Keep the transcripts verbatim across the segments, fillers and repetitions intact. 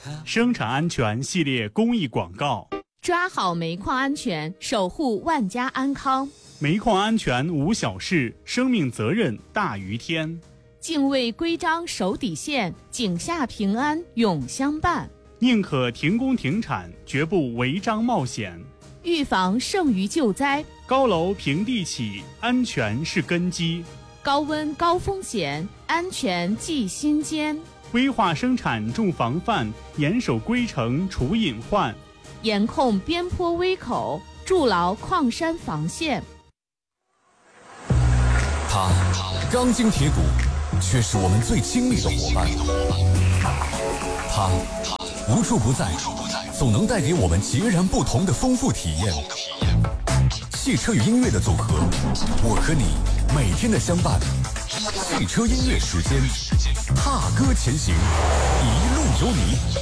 生产安全系列公益广告。 抓好煤矿安全，守护万家安康。 煤矿安全无小事，生命责任大于天。 敬畏规章守底线，井下平安永相伴。 宁可停工停产，绝不违章冒险。 预防胜于救灾， 高楼平地起，安全是根基。 高温高风险，安全记心间。 规划生产重防范，严守规程除隐患。 严控边坡危口，筑牢矿山防线。 他钢筋铁骨，却是我们最亲密的伙伴。他无处不在，总能带给我们截然不同的丰富体验。汽车与音乐的组合，我和你每天的相伴。汽车音乐时间，踏歌前行，一路有你。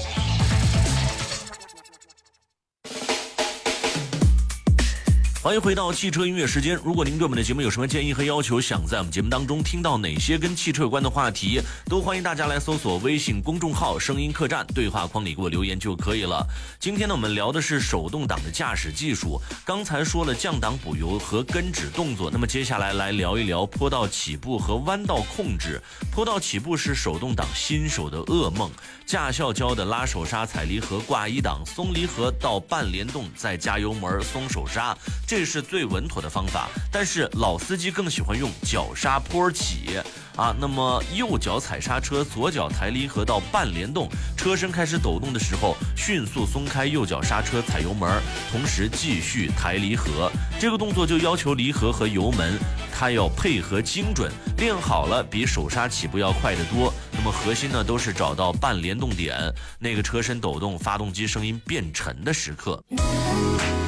欢迎回到汽车音乐时间。如果您对我们的节目有什么建议和要求，想在我们节目当中听到哪些跟汽车有关的话题，都欢迎大家来搜索微信公众号声音客栈，对话框里给我留言就可以了。今天呢，我们聊的是手动挡的驾驶技术。刚才说了降档补油和跟指动作，那么接下来来聊一聊坡道起步和弯道控制。坡道起步是手动挡新手的噩梦，驾校教的拉手刹、踩离合、挂一档、松离合到半联动，再加油门、松手刹，这是最稳妥的方法。但是老司机更喜欢用脚刹坡起啊，那么右脚踩刹车，左脚抬离合到半联动，车身开始抖动的时候，迅速松开右脚刹车，踩油门，同时继续抬离合。这个动作就要求离合和油门它要配合精准，练好了比手刹起步要快得多。那么核心呢，都是找到半联动点，那个车身抖动、发动机声音变沉的时刻。